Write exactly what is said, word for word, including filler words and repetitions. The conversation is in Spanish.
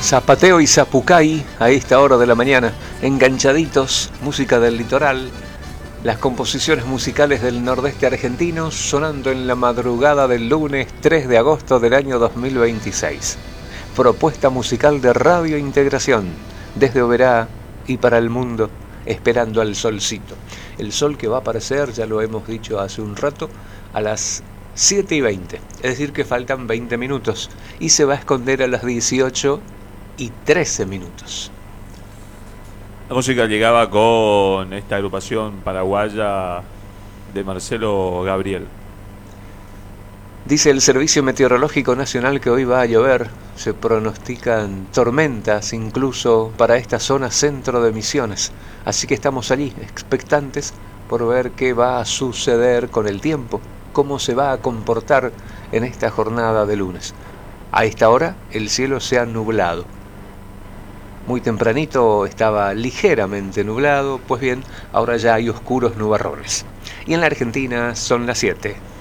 Zapateo y zapucay a esta hora de la mañana, enganchaditos, música del litoral, las composiciones musicales del nordeste argentino sonando en la madrugada del lunes tres de agosto del año dos mil veintiséis. Propuesta musical de Radio Integración, desde Oberá y para el mundo, esperando al solcito. El sol que va a aparecer, ya lo hemos dicho hace un rato, a las siete y veinte, es decir que faltan veinte minutos, y se va a esconder a las dieciocho y trece minutos. La música llegaba con esta agrupación paraguaya de Marcelo Gabriel. Dice el Servicio Meteorológico Nacional que hoy va a llover, se pronostican tormentas incluso para esta zona centro de Misiones, así que estamos allí expectantes por ver qué va a suceder con el tiempo, cómo se va a comportar en esta jornada de lunes. A esta hora el cielo se ha nublado. Muy tempranito estaba ligeramente nublado, pues bien, ahora ya hay oscuros nubarrones. Y en la Argentina son las siete.